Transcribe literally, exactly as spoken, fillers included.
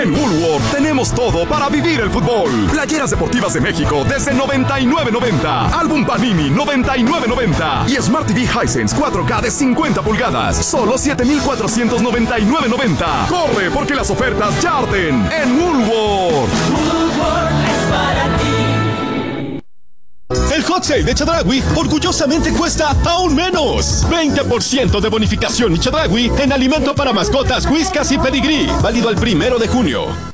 En Woolworth tenemos todo para vivir el fútbol. Playeras deportivas de México desde noventa y nueve noventa. Álbum Panini noventa y nueve noventa. Y Smart T V Hisense cuatro K de cincuenta pulgadas. Solo siete mil cuatrocientos noventa y nueve noventa. Corre porque las ofertas ya arden en Woolworth. Woolworth es para ti. El Hot Sale de Chedraui orgullosamente cuesta aún menos. veinte por ciento de bonificación Chedraui en alimento para mascotas, whiskas y pedigrí. Válido el primero de junio.